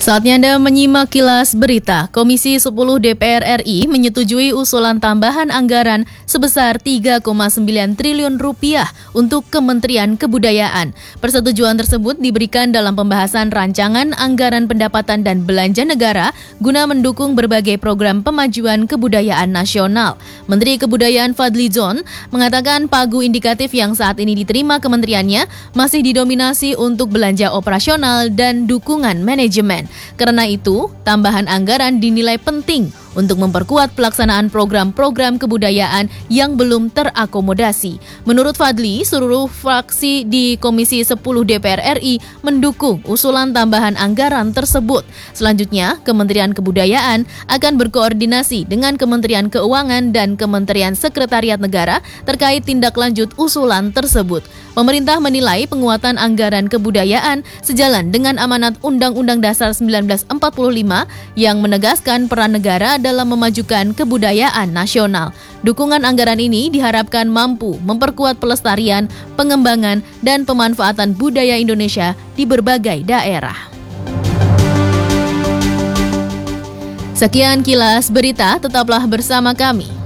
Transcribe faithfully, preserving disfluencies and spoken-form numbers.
Saatnya Anda menyimak kilas berita. Komisi sepuluh D P R R I menyetujui usulan tambahan anggaran sebesar tiga koma sembilan triliun rupiah untuk Kementerian Kebudayaan. Persetujuan tersebut diberikan dalam pembahasan rancangan anggaran pendapatan dan belanja negara guna mendukung berbagai program pemajuan kebudayaan nasional. Menteri Kebudayaan Fadly Zon mengatakan pagu indikatif yang saat ini diterima kementeriannya masih didominasi untuk belanja operasional dan dukungan manajemen. Karena itu, tambahan anggaran dinilai penting untuk memperkuat pelaksanaan program-program kebudayaan yang belum terakomodasi. Menurut Fadly, seluruh fraksi di Komisi sepuluh D P R R I mendukung usulan tambahan anggaran tersebut. Selanjutnya, Kementerian Kebudayaan akan berkoordinasi dengan Kementerian Keuangan dan Kementerian Sekretariat Negara terkait tindak lanjut usulan tersebut. Pemerintah menilai penguatan anggaran kebudayaan sejalan dengan amanat Undang-Undang Dasar seribu sembilan ratus empat puluh lima yang menegaskan peran negara dalam memajukan kebudayaan nasional. Dukungan anggaran ini diharapkan mampu memperkuat pelestarian, pengembangan, dan pemanfaatan budaya Indonesia di berbagai daerah. Sekian kilas berita, tetaplah bersama kami.